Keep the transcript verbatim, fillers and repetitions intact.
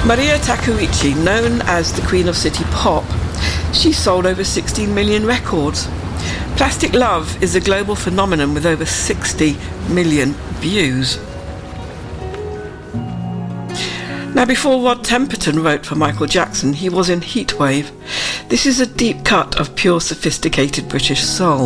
Maria Takeuchi, known as the Queen of City Pop, she sold over sixteen million records. Plastic Love is a global phenomenon with over sixty million views. Now, before Rod Temperton wrote for Michael Jackson, he was in Heatwave. This is a deep cut of pure sophisticated British soul.